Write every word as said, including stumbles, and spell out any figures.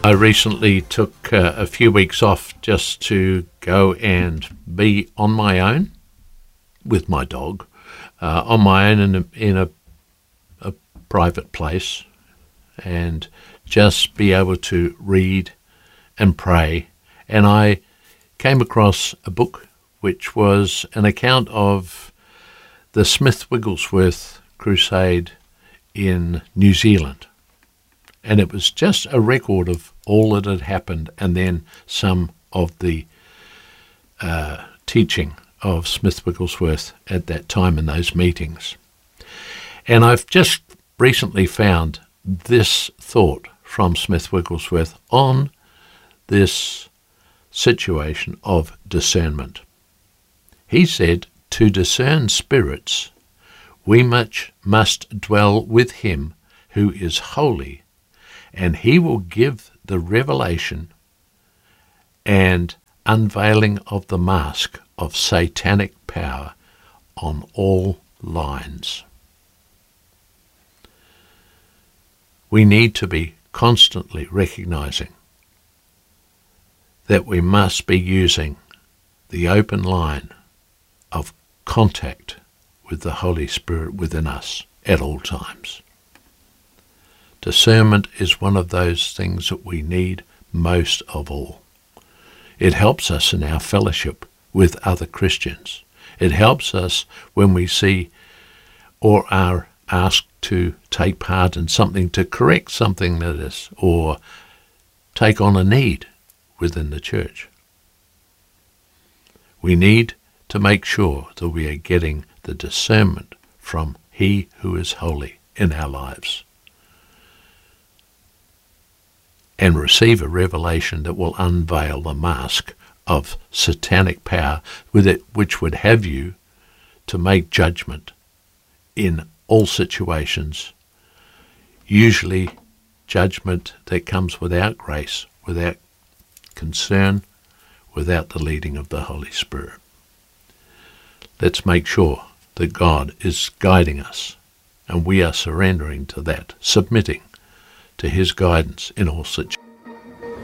I recently took uh, a few weeks off just to go and be on my own with my dog, uh, on my own in a, in a, a private place, and just be able to read and pray. And I came across a book which was an account of the Smith Wigglesworth Crusade in New Zealand. And it was just a record of all that had happened and then some of the uh, teaching of Smith Wigglesworth at that time in those meetings. And I've just recently found this thought from Smith Wigglesworth on this situation of discernment. He said, "To discern spirits, we much must dwell with him who is holy, and he will give the revelation and unveiling of the mask of satanic power on all lines." We need to be constantly recognizing that we must be using the open line of contact with the Holy Spirit within us at all times. Discernment is one of those things that we need most of all. It helps us in our fellowship with other Christians. It helps us when we see or are asked to take part in something, to correct something that is, or take on a need within the church. We need to make sure that we are getting the discernment from He who is holy in our lives, and receive a revelation that will unveil the mask of satanic power with it, which would have you to make judgment in all situations, usually judgment that comes without grace, without concern, without the leading of the Holy Spirit. Let's make sure that God is guiding us, and we are surrendering to that, submitting to His guidance in all situations.